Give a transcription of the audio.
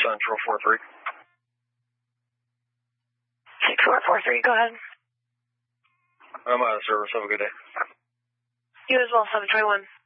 Central 43. 6443, go ahead. I'm out of service. Have a good day. You as well, 721.